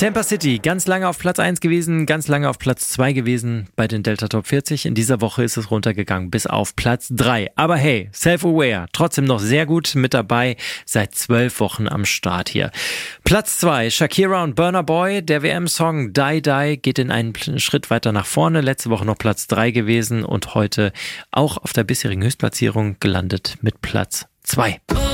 Tampa City, ganz lange auf Platz 1 gewesen, ganz lange auf Platz 2 gewesen bei den Delta Top 40. In dieser Woche ist es runtergegangen bis auf Platz 3. Aber hey, self-aware, trotzdem noch sehr gut mit dabei, seit 12 Wochen am Start hier. Platz 2, Shakira und Burna Boy, der WM-Song Die Die geht in einen Schritt weiter nach vorne. Letzte Woche noch Platz 3 gewesen und heute auch auf der bisherigen Höchstplatzierung gelandet mit Platz 2.